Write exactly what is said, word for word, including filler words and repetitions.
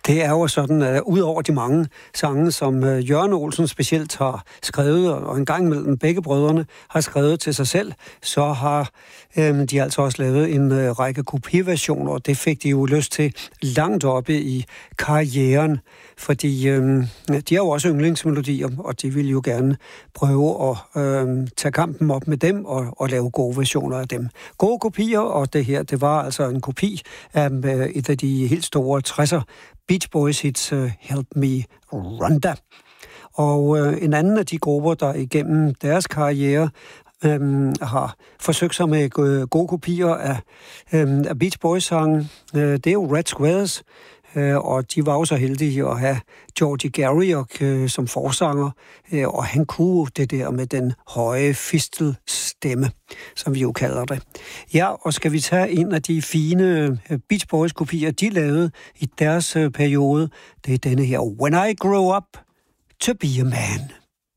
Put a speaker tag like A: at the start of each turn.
A: Det er jo sådan, at ud over de mange sange, som uh, Jørgen Olsen specielt har skrevet, og en gang imellem begge brødrene har skrevet til sig selv, så har um, de altså også lavet en uh, række kopiversioner, og det fik de jo lyst til langt oppe i karrieren, fordi um, de har jo også yndlingsmelodier, og de ville jo gerne prøve at um, tage kampen op med dem og, og lave gode versioner af dem. Gode kopier, og det her, det var altså en kopi af uh, et af de helt store tresser Beach Boys hits uh, Help Me Rhonda. Og uh, en anden af de grupper, der igennem deres karriere um, har forsøgt sig med uh, gode kopier af, um, af Beach Boys-sangen, uh, det er jo Red Squares, uh, og de var jo så heldige at have Georgie Garriock uh, som forsanger, uh, og han kunne det der med den høje fistelstemme, som vi jo kalder det. Ja, og skal vi tage en af de fine Beach Boys-kopier, de lavede i deres periode, det er denne her, When I Grow Up to Be a Man.